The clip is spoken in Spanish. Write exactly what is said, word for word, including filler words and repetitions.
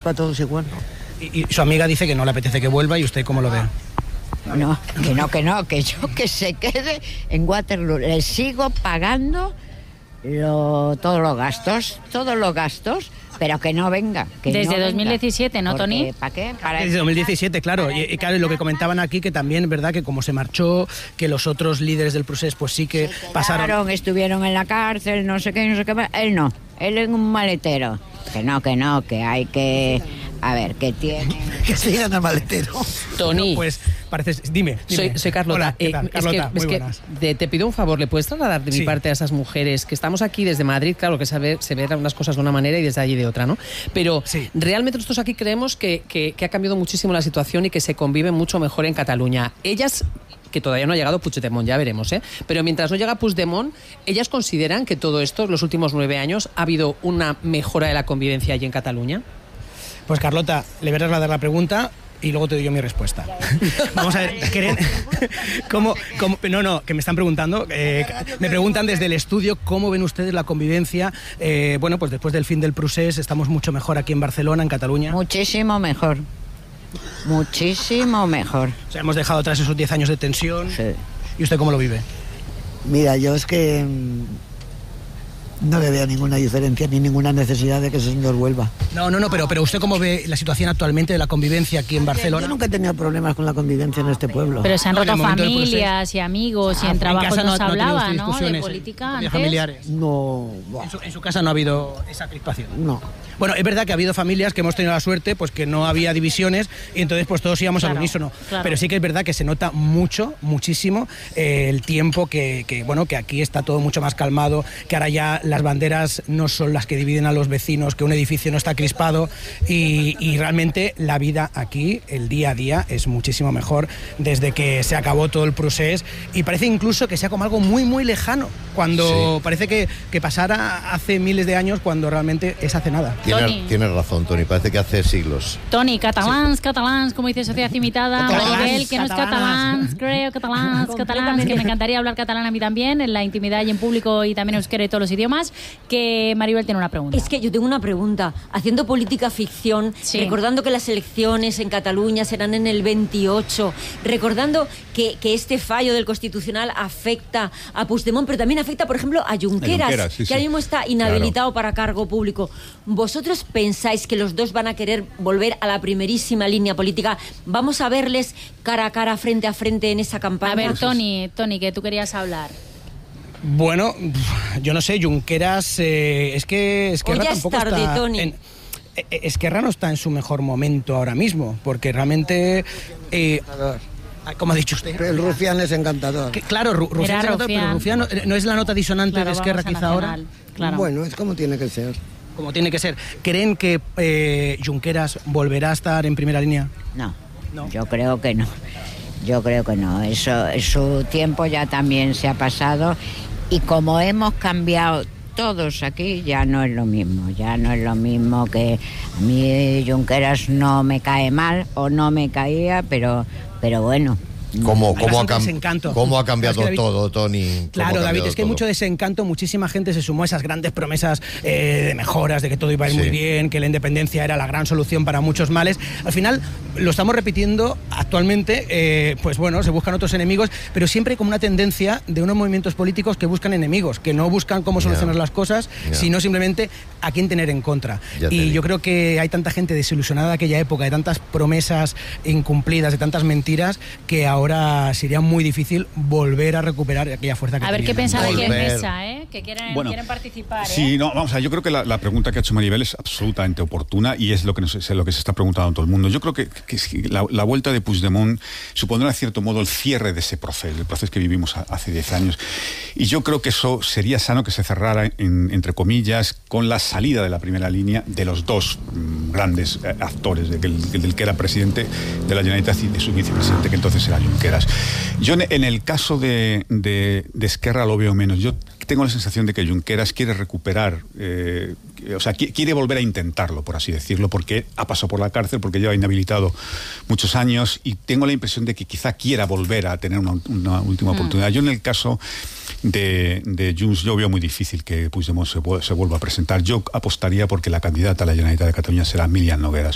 para todos igual. Y, y su amiga dice que no le apetece que vuelva, ¿y usted cómo lo ve? No, que no, que no, que yo que se quede en Waterloo. Le sigo pagando lo, todos los gastos, todos los gastos, pero que no venga. Que Desde no dos mil diecisiete, venga. ¿no, Toni? ¿Para qué? Para Desde dos mil diecisiete, claro. Y, y claro, y lo que comentaban aquí, que también es verdad que como se marchó, que los otros líderes del procés pues sí que se pasaron... quedaron, estuvieron en la cárcel, no sé qué, no sé qué más. Él no, él en un maletero. Que no, que no, que hay que... A ver, que tiene... Que sigan al maletero. Toni, No, pues parece... Dime, dime. soy, soy Carlota. Hola, ¿qué Eh, tal? es Carlota, que, muy es que buenas. de- te pido un favor, ¿le puedes trasladar de mi Sí. parte a esas mujeres que estamos aquí desde Madrid? Claro que se ve, se ven unas cosas de una manera y desde allí de otra, ¿no? Pero Sí. realmente nosotros aquí creemos que, que, que ha cambiado muchísimo la situación y que se convive mucho mejor en Cataluña. Ellas... que todavía no ha llegado Puigdemont, ya veremos, ¿eh? Pero mientras no llega Puigdemont, ellas consideran que todo esto, los últimos nueve años, ha habido una mejora de la convivencia allí en Cataluña. Pues Carlota, le voy a trasladar la pregunta y luego te doy yo mi respuesta. Vamos a ver, ¿creen? ¿Cómo, cómo, no, no, que me están preguntando, eh, me preguntan desde el estudio cómo ven ustedes la convivencia. Eh, bueno, pues después del fin del procés estamos mucho mejor aquí en Barcelona, en Cataluña. Muchísimo mejor. Muchísimo mejor. O sea, hemos dejado atrás esos diez años de tensión. Sí. ¿Y usted cómo lo vive? Mira, yo es que mm, no le veo ninguna diferencia ni ninguna necesidad de que ese señor vuelva. No, no, no, pero, pero ¿usted cómo ve la situación actualmente de la convivencia aquí en Barcelona? Yo nunca he tenido problemas con la convivencia en este pueblo. Pero se han No, en roto el momento del familias y amigos y Ah, en en trabajo casa no, no- se no ha tenido hablaba, usted ¿no? De discusiones, política de antes. familiares. No, buah, En su, en su casa no ha habido esa crispación. no. Bueno, es verdad que ha habido familias que hemos tenido la suerte, pues que no había divisiones y entonces pues todos íbamos Claro, al unísono. claro. Pero sí que es verdad que se nota mucho, muchísimo eh, el tiempo que, que, bueno, que aquí está todo mucho más calmado, que ahora ya las banderas no son las que dividen a los vecinos, que un edificio no está crispado y, y realmente la vida aquí, el día a día, es muchísimo mejor desde que se acabó todo el procés y parece incluso que sea como algo muy, muy lejano, cuando Sí. parece que, que pasara hace miles de años cuando realmente es hace nada. Toni. Tienes, tienes razón, Toni, parece que hace siglos. Toni, catalans, catalans, como dice Sociedad Imitada, Catalans, Maribel, que no es catalanas. catalans, creo, catalans, catalanas, que me encantaría hablar catalán a mí también, en la intimidad y en público y también euskera y todos los idiomas, que Maribel tiene una pregunta. Es que yo tengo una pregunta. Haciendo política ficción, Sí. recordando que las elecciones en Cataluña serán en el veintiocho, recordando que, que este fallo del Constitucional afecta a Puigdemont, pero también afecta, por ejemplo, a Junqueras, A Junqueras, sí, que sí. ahora mismo está inhabilitado para cargo público. ¿Vosotros pensáis que los dos van a querer volver a la primerísima línea política? ¿Vamos a verles cara a cara, frente a frente en esa campaña? A ver, Toni, Toni, que tú querías hablar. Bueno, yo no sé, Junqueras, eh, es que Esquerra O ya es tampoco tarde, está Toni. en- eh, Esquerra no está en su mejor momento ahora mismo, porque realmente, eh, como ha dicho usted, El rufián es encantador. que, claro, Ru- Rufián, Era se nota, pero Rufián. Rufián no, no es la nota disonante Claro, de Esquerra vamos a quizá ahora, Nacional, claro. Bueno, es como tiene que ser. como tiene que ser. ¿Creen que eh, Junqueras volverá a estar en primera línea? No, No. yo creo que no. Yo creo que no. Eso, su tiempo ya también se ha pasado y como hemos cambiado todos aquí, ya no es lo mismo. Ya no es lo mismo que a mí Junqueras no me cae mal o no me caía, pero, pero bueno. ¿Cómo, Hay cómo, ha, bastante cam- desencanto. cómo ha cambiado Es que David- todo, Toni? ¿Cómo Claro, ha David, cambiado es que hay todo? mucho desencanto, muchísima gente se sumó a esas grandes promesas eh, de mejoras, de que todo iba a ir Sí. muy bien, que la independencia era la gran solución para muchos males. Al final lo estamos repitiendo actualmente, eh, pues bueno, se buscan otros enemigos, pero siempre hay como una tendencia de unos movimientos políticos que buscan enemigos, que no buscan cómo solucionar Ya. las cosas, Ya. sino simplemente a quién tener en contra. Ya te Y digo. yo creo que hay tanta gente desilusionada de aquella época, de tantas promesas incumplidas, de tantas mentiras, que ahora sería muy difícil volver a recuperar aquella fuerza que A ver qué tenían. piensa de aquí en Volver. mesa, ¿eh? Que quieren, Bueno, quieren participar, ¿eh? Sí, no, vamos a ver, yo creo que la, la pregunta que ha hecho Maribel es absolutamente oportuna y es lo que, nos, es lo que se está preguntando todo el mundo. Yo creo que, que es que la, la vuelta de Puigdemont supondrá, en cierto modo, el cierre de ese proceso, el proceso que vivimos a- hace diez años. Y yo creo que eso sería sano que se cerrara, en- entre comillas, con la salida de la primera línea de los dos mm, grandes eh, actores, de que el- del que era presidente de la Generalitat y de su vicepresidente, que entonces era Junqueras. Yo en, en el caso de, de, de Esquerra lo veo menos. Yo tengo la sensación de que Junqueras quiere recuperar, eh, o sea, qui- quiere volver a intentarlo, por así decirlo, porque ha pasado por la cárcel, porque lleva inhabilitado muchos años y tengo la impresión de que quizá quiera volver a tener una, una última oportunidad. Yo en el caso de, de Junts, yo veo muy difícil que Puigdemont se, vu- se vuelva a presentar. Yo apostaría porque la candidata a la Generalitat de Cataluña será Míriam Nogueras.